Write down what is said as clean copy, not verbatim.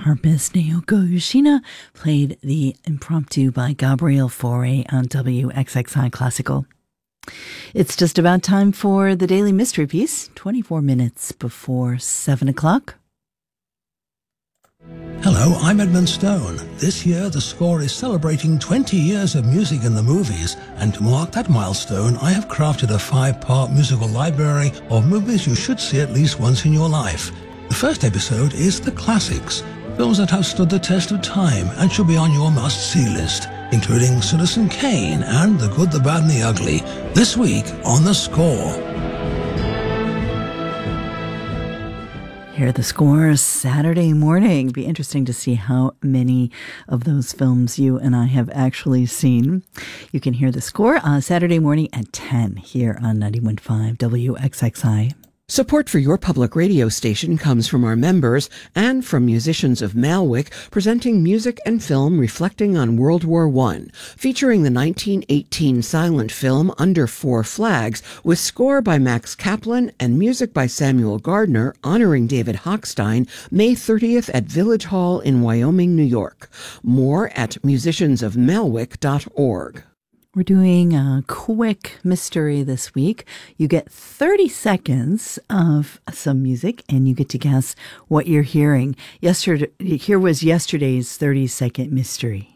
Harpist Naoko Yoshina played the impromptu by Gabriel Fauré on WXXI Classical. It's just about time for the Daily Mystery Piece, 24 minutes before 7 o'clock. Hello, I'm Edmund Stone. This year, the score is celebrating 20 years of music in the movies, and to mark that milestone, I have crafted a 5-part musical library of movies you should see at least once in your life. The first episode is The Classics, films that have stood the test of time and should be on your must-see list, including Citizen Kane and The Good, the Bad and the Ugly, this week on The Score. Hear the score Saturday morning. Be interesting to see how many of those films you and I have actually seen. You can hear the score Saturday morning at 10 here on 91.5 WXXI. Support for your public radio station comes from our members and from musicians of Malwick, presenting music and film reflecting on World War I, featuring the 1918 silent film Under Four Flags, with score by Max Kaplan and music by Samuel Gardner, honoring David Hochstein, May 30th at Village Hall in Wyoming, New York. More at musiciansofmalwick.org. We're doing a quick mystery this week. You get 30 seconds of some music and you get to guess what you're hearing. Here was yesterday's 30-second mystery.